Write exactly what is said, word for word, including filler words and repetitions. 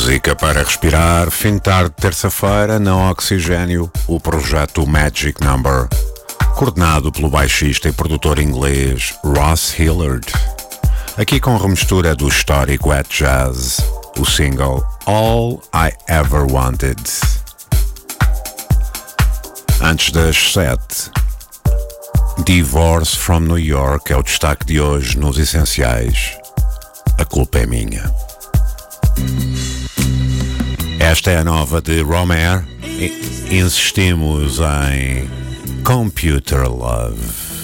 Música para respirar, fim de tarde, terça-feira, na Oxigênio, o projeto Magic Number, coordenado pelo baixista e produtor inglês Ross Hilliard. Aqui com remistura do histórico Wet Jazz, o single All I Ever Wanted. Antes das sete, Divorce from New York é o destaque de hoje nos Essenciais. A culpa é minha. Esta é a nova de Romare. Insistimos em Computer Love.